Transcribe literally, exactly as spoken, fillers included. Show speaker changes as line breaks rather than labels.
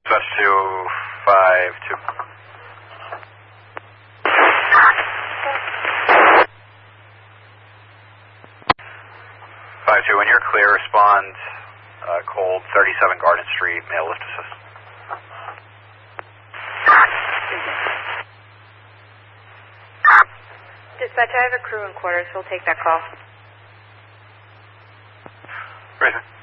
Dispatch two five two. five two, when you're clear, respond uh, cold, thirty-seven Garden Street, male lift assist.
Dispatch, I have a crew in quarters, so we'll take that call.
Raven.